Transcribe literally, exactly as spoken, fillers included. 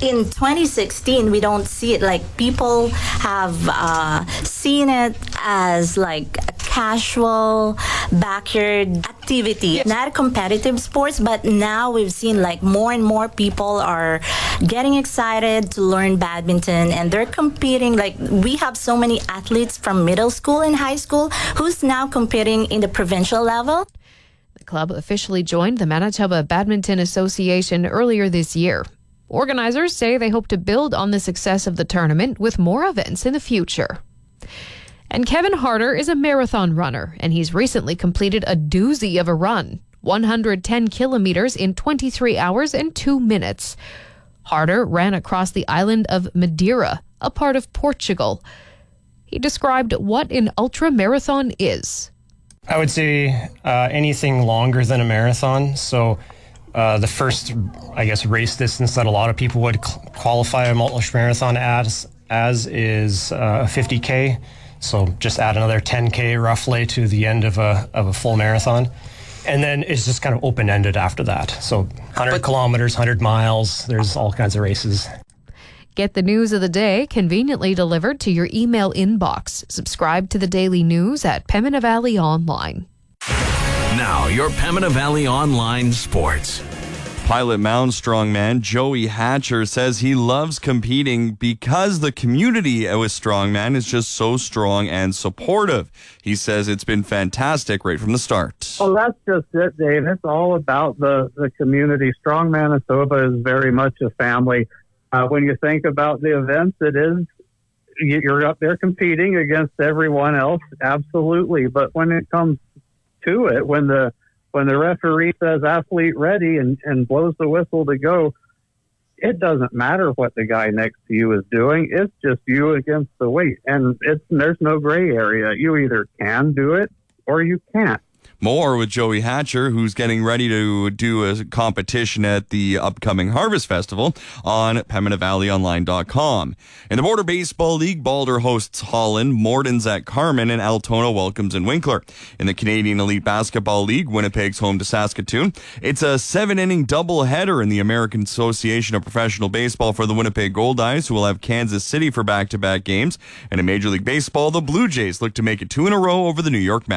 in twenty sixteen, we don't see it. Like, people have uh, seen it as like a casual backyard activity, yes. Not a competitive sports, but now we've seen like more and more people are getting excited to learn badminton, and they're competing. Like, we have so many athletes from middle school and high school who's now competing in the provincial level. The club officially joined the Manitoba Badminton Association earlier this year. Organizers say they hope to build on the success of the tournament with more events in the future. And Kevin Harder is a marathon runner, and he's recently completed a doozy of a run, one hundred ten kilometers in twenty-three hours and two minutes. Harder ran across the island of Madeira, a part of Portugal. He described what an ultra-marathon is. I would say uh, anything longer than a marathon. So uh, the first, I guess, race distance that a lot of people would cl- qualify a ultra-marathon as, as is uh, fifty K. So just add another ten K roughly to the end of a of a full marathon. And then it's just kind of open-ended after that. So one hundred but, kilometers, one hundred miles, there's all kinds of races. Get the news of the day conveniently delivered to your email inbox. Subscribe to the daily news at Pembina Valley Online. Now, your Pembina Valley Online sports. Pilot Mound strongman Joey Hatcher says he loves competing because the community with strongman is just so strong and supportive. He says it's been fantastic right from the start. Well, that's just it, Dave. It's all about the, the community. Strong Manitoba is very much a family. Uh, when you think about the events, it is, you're up there competing against everyone else, absolutely. But when it comes to it, when the When the referee says athlete ready and, and blows the whistle to go, it doesn't matter what the guy next to you is doing. It's just you against the weight. And it's there's no gray area. You either can do it or you can't. More with Joey Hatcher, who's getting ready to do a competition at the upcoming Harvest Festival on Pembina Valley Online dot com. In the Border Baseball League, Balder hosts Holland, Morton's at Carman, and Altona welcomes in Winkler. In the Canadian Elite Basketball League, Winnipeg's home to Saskatoon. It's a seven-inning doubleheader in the American Association of Professional Baseball for the Winnipeg Goldeyes, who will have Kansas City for back-to-back games. And in Major League Baseball, the Blue Jays look to make it two in a row over the New York Mets.